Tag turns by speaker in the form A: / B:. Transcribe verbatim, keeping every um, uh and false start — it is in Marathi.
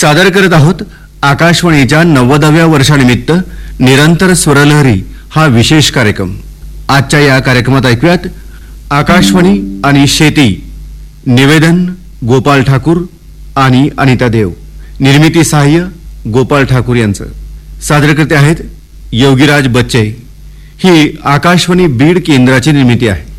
A: सादर करत आहोत आकाशवाणीच्या नव्वदाव्या वर्षानिमित्त निरंतर स्वरलहरी हा विशेष कार्यक्रम। आजच्या या कार्यक्रमात ऐकूयात आकाशवाणी आणि शेती, निवेदन गोपाल ठाकूर आणि अनिता देव, निर्मिती सहाय्य गोपाल ठाकूर यांचं। सादर करते आहेत योगीराज बच्चे। ही आकाशवाणी बीड केंद्राची निर्मिती आहे।